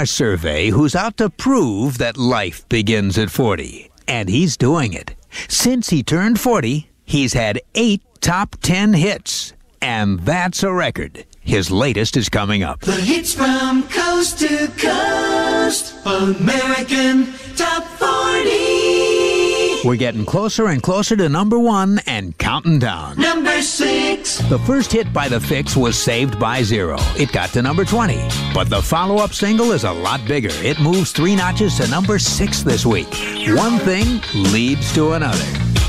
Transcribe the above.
our survey who's out to prove that life begins at 40. And he's doing it. Since he turned 40, he's had 8 top 10 hits. And that's a record. His latest is coming up. The hits from coast to coast. American Top 40. We're getting closer and closer to number 1 and counting down. Number 6. The first hit by The Fix was Saved by Zero. It got to number 20. But the follow-up single is a lot bigger. It moves 3 notches to number 6 this week. One thing leads to another.